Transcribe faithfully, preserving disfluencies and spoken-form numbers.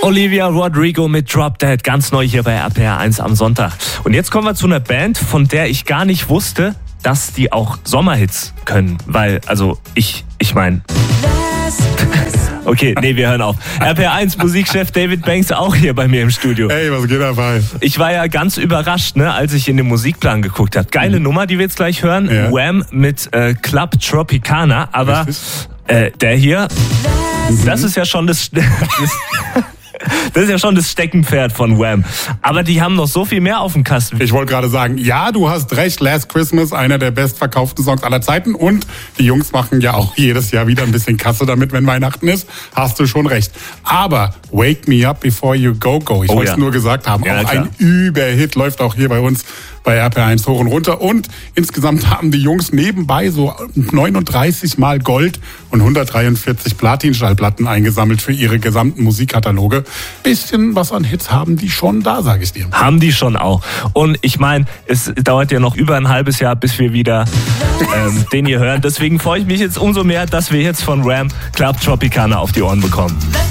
Olivia Rodrigo mit Drop Dead, ganz neu hier bei R P R eins am Sonntag. Und jetzt kommen wir zu einer Band, von der ich gar nicht wusste, dass die auch Sommerhits können. Weil, also ich, ich meine... Okay, nee, wir hören auf. R P R eins Musikchef David Banks auch hier bei mir im Studio. Hey, was geht dabei? Ich war ja ganz überrascht, ne, als ich in den Musikplan geguckt habe. Geile mhm. Nummer, die wir jetzt gleich hören. Ja. Wham mit äh, Club Tropicana. Aber äh, der hier, mhm. das ist ja schon das... das Das ist ja schon das Steckenpferd von Wham. Aber die haben noch so viel mehr auf dem Kasten. Ich wollte gerade sagen, ja, du hast recht. Last Christmas, einer der bestverkauften Songs aller Zeiten. Und die Jungs machen ja auch jedes Jahr wieder ein bisschen Kasse damit, wenn Weihnachten ist. Hast du schon recht. Aber Wake Me Up Before You Go Go. Ich oh, wollte es ja. nur gesagt haben. Ja, auch klar. Ein Überhit läuft auch hier bei uns bei R P R eins hoch und runter. Und insgesamt haben die Jungs nebenbei so neununddreißig Mal Gold und hundertdreiundvierzig Platin-Schallplatten eingesammelt für ihre gesamten Musikkataloge. Bisschen was an Hits haben die schon da, sage ich dir. Haben die schon auch. Und ich meine, es dauert ja noch über ein halbes Jahr, bis wir wieder ähm, den hier hören. Deswegen freue ich mich jetzt umso mehr, dass wir jetzt von Wham Club Tropicana auf die Ohren bekommen.